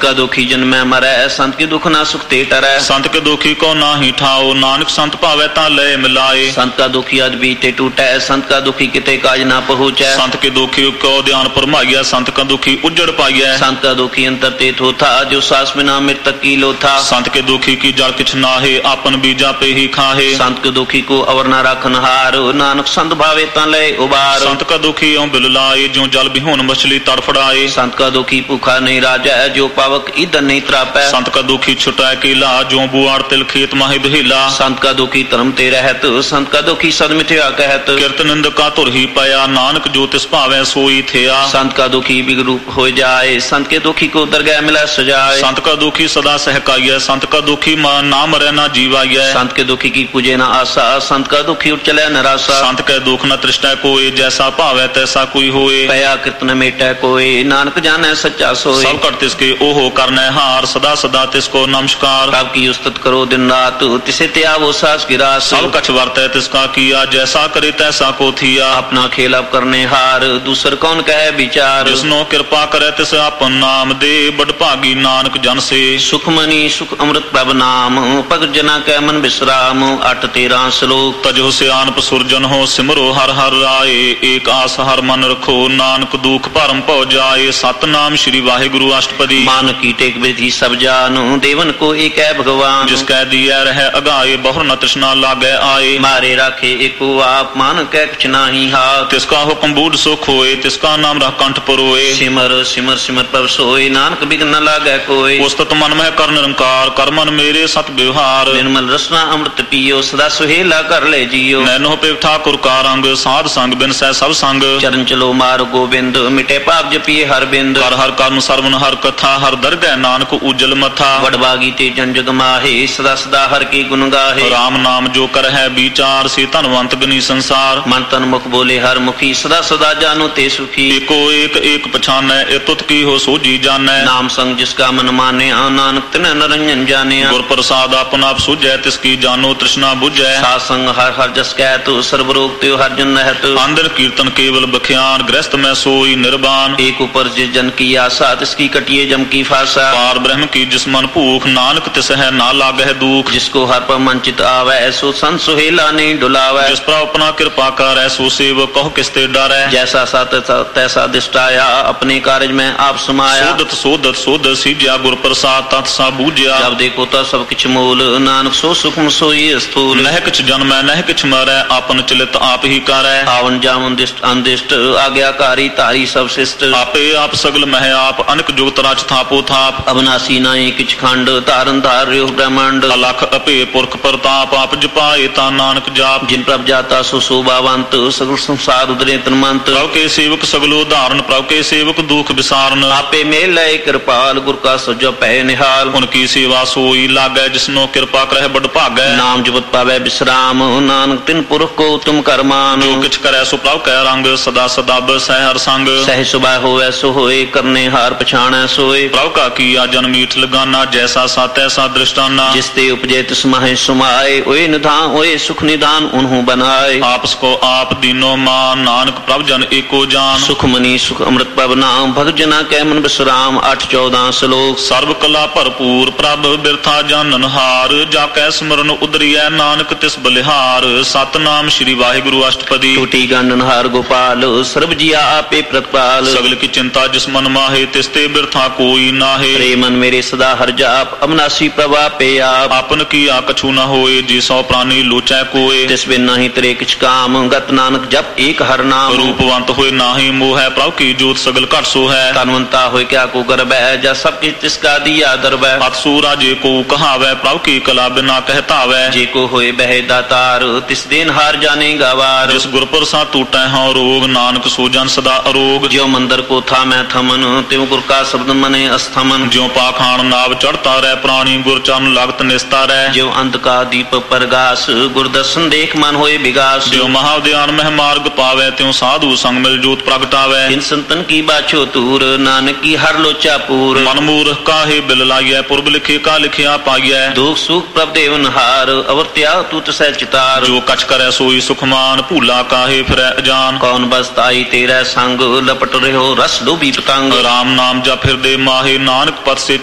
का दुखी जन्मै मरै, संत के दुख ना सुख ते टरै। संत के दुखी को नाही ठाओ, नानक संत पावै ता लय मिलाए। संत का दुखी अज बीते टूटै, संत का दुखी किते काज ना पहुँचै। संत के दुखी को ध्यान फरमाइया, संत का दुखी उजड़ पाइया। संत का दुखी अंतर ते थोथा, जो सास बिना मृतक की लोथा। संत के दुखी की जड़ किछ नाहे, आपन बीजा पे ही खाहे। संत के दुखी को अवर ना राखन हार, नानक संत भावे ता लय उबार। संत का दुखी औ बिल लाए, जो जल बिहोन मछली तड़फड़ाए। संत का दुखी भूखा नहीं राजै, जो पावक ईंधन नहीं त्रापै। संत का दुखी छुटाए केला, जो बुआड़ तिल खेत माही दुहेला। संत का दुखी धर्म ते रहत, संत का दुखी सद मिथ्या कहत। किरत निंद का तुर ही पाया, नानक जो तिस भावै सोई थिया। संत का दुखी बिगरूप हो जाए, संत के दुखी को दरगाह मिला सजाए। संत का दुखी सदा सहकाइय, संत का दुखी ना मरै ना जीवाइय। संत के दुखी की पूजे न आशा, संत का दुखी उठ चले निराशा। संत के दुख न तृष्टै कोय, जैसा भावै तैसा कोई होए। पया कृत न मेटै कोय, नानक जानै सच्चा सोय। सब कर तिसके ओहो करनै हार, सदा सदा तिसको नमस्कार। प्रभ की उस्तत करो दिन रात, तिसे त्यागो सास की रास। सब कछ वर्तै तिसका किया, जैसा करे तैसा को थिया। अपना खेल अब करने हार, दूसर कौन कहे विचार। जिसनो कृपा करे तिस आपन नाम दे, बड़ भागी नानक जन से। सुखमनी सुख अमृत प्रभ नाम, भगत जना कै मन विश्राम। 8-13 श्लोक। तजो सियानप सुरजन हो, सिमरो हर हर राए। एक आस हर मन रखो, नानक दुख भरम पौ जाए। सतनाम श्री वाहिगुरु अष्टपदी। मान की टेक विधि सब जानो, देवन को एक है भगवान। जिसकै दिया रह अगाए, बहुर न तृष्णा लागै आए। मारे राखे एको आप, मान कै कुछ नाही हाथ। तिसका हुक्म बूढ़ सुख होए, तिसका नाम रह कंठ परोए। सिमर सिमर सिमर प्रभ सोई, नानक बिघ्न न लागै कोय। उस्तत मन में कर निरंकार, कर मन मेरे सत व्यवहार। निर्मल रसना अमृत पियो, सदा सुहेला कर ले जियो। नैनो पे ठाकुर का रंग, साध संग बिन सै सब संग। चरण चलो मार गोविंद, मिटे पाप जपिए हर बिंद। हर हर कर्म सरवन हर कथा, हर दरगह नानक उज्जल मथा। वडभागी ते जन जग माहे, सदा सदा हर की गुण गाहे। राम नाम जो कर है विचार, से धनवंत गनी संसार। मन तन मुख बोले हर मुखी, सदा सदा जानो ते सुखी। एको एक एक पछानै, ए तुत की हो सोजी जानै। नाम संग जिसका मन माने, नानक तिन्ह निरंजन जाने। गुर प्रसाद अपन आप सुझै, तिसकी जानो तृष्णा बुझै। सात संग हर हर जस कहत, सर्व रोग त्यो हर जन रहत। अंदर कीर्तन केवल बख्यान, गृहस्थ में सोई निर्वाण। एक ऊपर जिस जन की आशा, तिसकी कटिए जम की फासा। पार ब्रह्म की जिस मन भूख, नानक तिस है ना लागह दुख। जिसको हर पर मन चित आवे, सो संत सुहेला नहीं डुलावे। जिस पर अपना कृपा कर, सो सेवक कहो किसते डरै। जैसा सात तैसा दिष्टाया, अपने कार्य में आप समाया। सोदत सोदत सोदत सीज्या, गुर प्रसाद तत् सा बूझया। जब देखो तो सब किछ मूल, नानक सो सुखम सोई स्थूल। नह किछ जन्मै नह किछ मरै, आपन चलित आप ही करै। आवन जावन दिष्ट अनदिष्ट, आज्ञाकारी तारी सब शिष्ट। आपे आप सगल मह आप, अनक जुगत राज थापो थाप। अविनाशी नाई किछ खंड, तारन धार्यो ब्रह्मांड। अलख अपे पुरख प्रताप, आप जपाए ता नानक जाप। जिन प्रभ जाता सो शोभावंत, सगल संसार उदरे तन्मंत। प्रभु के सेवक सगलो धारण, प्रभु के सेवक दुख विसारन। आपे मेल कृपाल, गुर का सजो पै निहाल। उनकी सेवा सोई लागै, जिसनो कृपा करह बड़ भागै। नाम जपत पावै विश्राम, नानक तिन पुरख को तुम करमान। जो किछ करै सो प्रभु कै रंग, सदा सदा बसै हर संग। सह सुबह होवै सो होए, करने हार पछाणै सोए। प्रभु का किया जन मीठ लगाना, जैसा सा तैसा दृष्टाना। जिसते उपजे तिस माहे सुमाए, ओए निधान ओए सुख निधान उन्हु बनाए। आपस को आप दीनो मान, नानक प्रभु जन एको जान। सुख मनी सुख अमृत प्रभ नाम, भगत जना कै मन विश्राम। 8-14 श्लोक। सर्व कला भरपूर, प्रभ बिरथा जानन हार। जाकै स्मरण उदरियै, नानक तिस बलिहार। सतनाम श्री वाहिगुरु अष्टपदी। टूटी गंडन हार गोपाल, सर्व जिया आपे प्रतिपाल। सगल की चिंता जिस मन माहे, तिसते बिरथा कोई नाहे। रे मन मेरे सदा हर जाप, अविनाशी प्रभा पे आप। आपन किया कछु न होए, जी सौ प्राणी लोचै कोय। तिस बिन नहीं तेरे किछ काम, गत नानक जप एक हर नाम। रूपवंत होए नाहि मोह, प्रभु की जोत सगल घट सो है। तनवंता होए क्या को गर्व, जा सब किछ तिसका दिया दरबै। अतसूरा जे को कहावै, प्रभु की कला बिना कहतावै। जे को होए बहे दातार, तिस दिन हार जाने गवार। जिस गुर प्रसाद टूटै हो रोग, नानक सो जन सदा अरोग। ज्यो मंदिर को था मैं थमन, त्यों गुर का शब्द मने अस्थमन। ज्यो पाखान नाव चढ़ता रह, प्राणी गुर चरण लागत निस्ता रह। ज्यो अंत का दीप प्रगास, गुर दर्शन देख मन होए विगास। ज्यो महाध्यान मह मार्ग पावै, त्यों साधु संग मिल जोत प्रगटावै। इन संतन की बाछो तूर, नानक की हर लोचा पूर। मन मूर्ख काहे बिल लाइयै, पुरब लिखे का लिखिया पाइयै। दुख सुख प्रभ देवन हार, अवर त्याग तूत सह चितार। जो कछ करै सोई सुखमान, भूला काहे फिरै अजान। कौन बसताई तेरा संग, लपट रहो रस डूबी पतंग। राम नाम जप हृदय माहे, नानक पथ से